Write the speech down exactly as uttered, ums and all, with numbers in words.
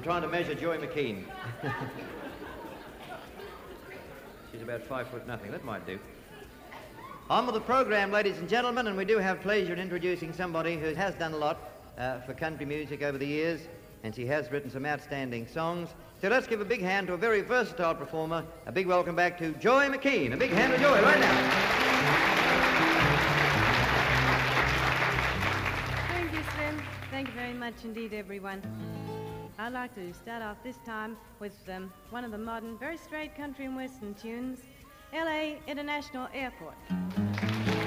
trying to measure Joy McKean. She's about five foot nothing. That might do. On with the program, ladies and gentlemen, and we do have pleasure in introducing somebody who has done a lot uh, for country music over the years, and she has written some outstanding songs. So let's give a big hand to a very versatile performer. A big welcome back to Joy McKean. A big hand to Joy right now. Thank you, Slim. Thank you very much indeed, everyone. I'd like to start off this time with um, one of the modern, very straight country and western tunes, L A International Airport.